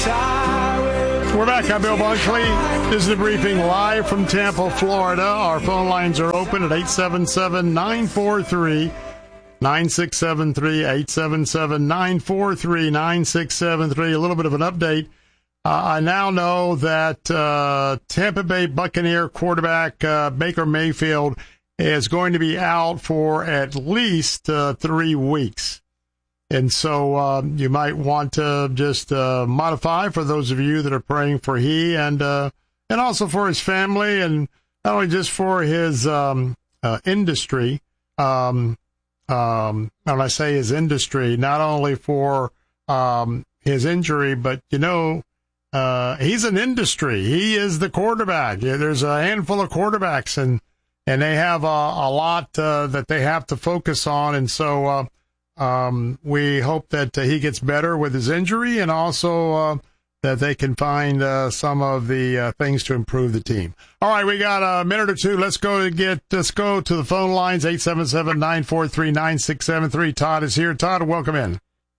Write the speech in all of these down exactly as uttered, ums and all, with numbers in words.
We're back. I'm Bill Bunkley. This is the briefing live from Tampa, Florida. Our phone lines are open at eight seven seven, nine four three, nine six seven three, eight seven seven, nine four three, nine six seven three. A little bit of an update. Uh, I now know that uh, Tampa Bay Buccaneer quarterback uh, Baker Mayfield is going to be out for at least uh, three weeks. And so uh, you might want to just uh, modify for those of you that are praying for he and uh, and also for his family, and not only just for his um, uh, industry. Um, um, when I say his industry, not only for um, his injury, but, you know, uh, he's an industry. He is the quarterback. Yeah, there's a handful of quarterbacks, and, and they have a, a lot uh, that they have to focus on. And so uh, Um, we hope that uh, he gets better with his injury, and also uh, that they can find uh, some of the uh, things to improve the team. All right, we got a minute or two. Let's go to get let's go to the phone lines. eight seven seven, nine four three, nine six seven three. Todd is here. Todd, welcome in.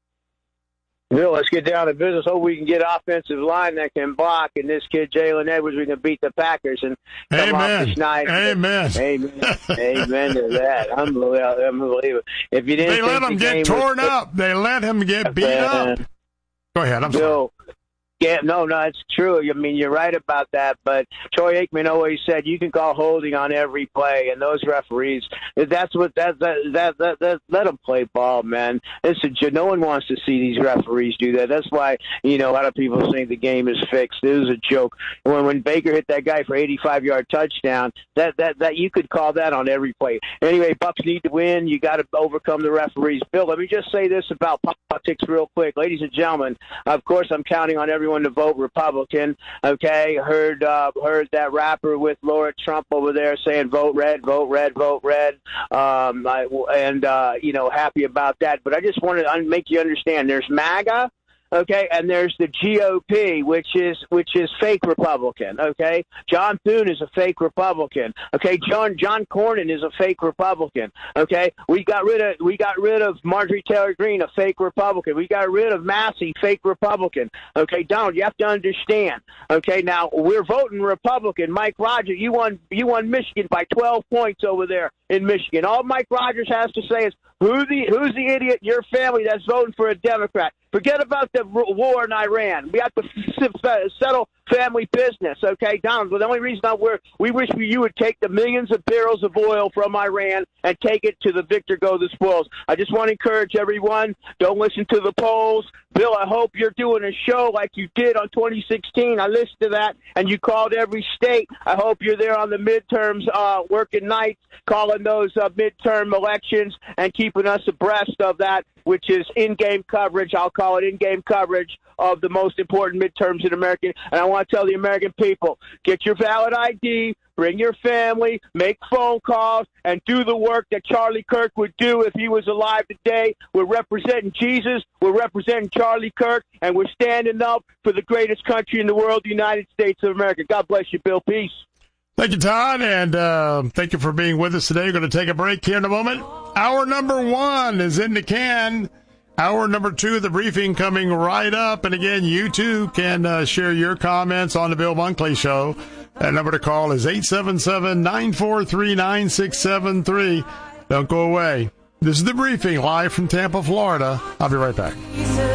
Bill, let's get down to business. Hope we can get offensive line that can block, and this kid Jalen Edwards, we can beat the Packers and come Amen. off this night. Amen. Amen. Amen to that. Unbelievable. Unbelievable. If you didn't, they let him the get torn was, up. They let him get beat up. Go ahead. I'm Bill, sorry. Yeah, no, no, it's true. I mean, you're right about that. But Troy Aikman always said you can call holding on every play, and those referees, that's what that that that that, that let them play ball, man. It's a, no one wants to see these referees do that. That's why, you know, a lot of people think the game is fixed. It was a joke. When when Baker hit that guy for eighty-five yard touchdown, that that that you could call that on every play. Anyway, Bucks need to win. You got to overcome the referees. Bill, let me just say this about politics real quick, ladies and gentlemen. Of course, I'm counting on everyone to vote Republican. Okay, heard uh, heard that rapper with Laura Trump over there saying vote red, vote red, vote red, um, I, and uh, you know, happy about that. But I just wanted to make you understand: there's MAGA. Okay, and there's the G O P, which is which is fake Republican. Okay, John Thune is a fake Republican. Okay, John John Cornyn is a fake Republican. Okay, we got rid of we got rid of Marjorie Taylor Greene, a fake Republican. We got rid of Massey, fake Republican. Okay, Donald, you have to understand. Okay, now we're voting Republican. Mike Rogers, you won you won Michigan by twelve points over there in Michigan. All Mike Rogers has to say is, Who the who's the idiot in your family that's voting for a Democrat? Forget about the war in Iran. We have to settle family business, okay, Donald? Well, the only reason I we're, we wish you would take the millions of barrels of oil from Iran and take it to the victor go the spoils. I just want to encourage everyone, don't listen to the polls. Bill, I hope you're doing a show like you did on twenty sixteen. I listened to that, and you called every state. I hope you're there on the midterms, uh, working nights, calling those uh, midterm elections and keeping us abreast of that, which is in-game coverage. I'll call it in-game coverage of the most important midterms in America. And I want to tell the American people, get your valid I D, bring your family, make phone calls, and do the work that Charlie Kirk would do if he was alive today. We're representing Jesus, we're representing Charlie Kirk, and we're standing up for the greatest country in the world, the United States of America. God bless you, Bill. Peace. Thank you, Todd, and uh, thank you for being with us today. We're going to take a break here in a moment. Hour number one is in the can. Hour number two, the briefing coming right up. And again, you too can uh, share your comments on the Bill Bunkley Show. That number to call is eight seven seven, nine four three, nine six seven three. Don't go away. This is the briefing live from Tampa, Florida. I'll be right back.